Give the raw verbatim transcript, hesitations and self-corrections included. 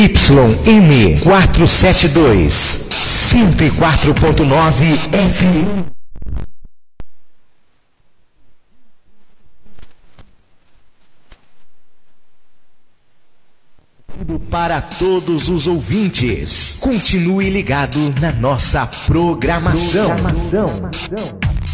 Y M quatrocentos e setenta e dois, cento e quatro ponto nove F M. Para todos os ouvintes, continue ligado na nossa programação. programação.